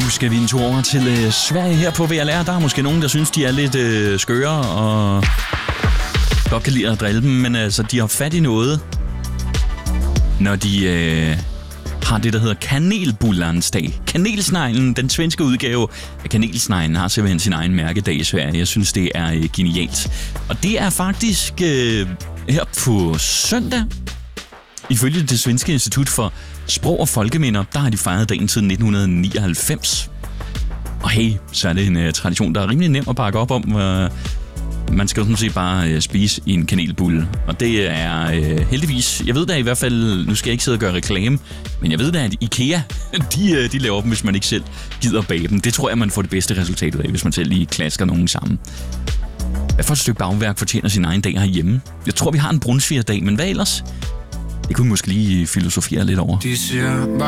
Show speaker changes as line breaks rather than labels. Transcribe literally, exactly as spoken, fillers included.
Nu skal vi en tur over til øh, Sverige her på V L R. Der er måske nogen, der synes, de er lidt øh, skøre og godt kan lide at drille dem, men altså, de har fat i noget, når de øh, har det, der hedder kanelbullerens dag. Kanelsneglen, den svenske udgave af kanelsneglen, har simpelthen sin egen mærkedag i Sverige. Jeg synes, det er øh, genialt. Og det er faktisk øh, her på søndag. Ifølge det svenske institut for sprog og folkeminder, der har de fejret dagen siden nitten nioghalvfems. Og hey, så er det en uh, tradition, der er rimelig nem at bakke op om. Uh, man skal jo sådan set bare uh, spise en kanelbulle. Og det er uh, heldigvis, jeg ved da i hvert fald, nu skal jeg ikke sidde og gøre reklame, men jeg ved da, at IKEA, de, uh, de laver dem, hvis man ikke selv gider bage dem. Det tror jeg, man får det bedste resultat ud af, hvis man selv lige klasker nogen sammen. Hvad for et stykke bagværk fortjener sin egen dag herhjemme? Jeg tror, vi har en brunsvigerdag, men hvad ellers? Det kunne vi måske lige filosofere lidt over.
De siger